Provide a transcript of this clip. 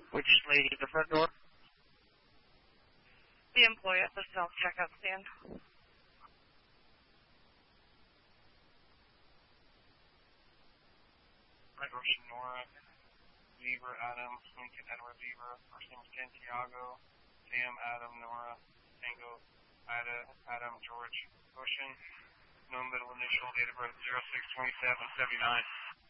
Which lady at the front door? The employee at the self-checkout stand. Red Russian Nora, Zebra Adam, Lincoln Edward Zebra, first name is Santiago, Sam Adam Nora, Tango Adam George Ocean, no middle initial, date of birth 06/27/79.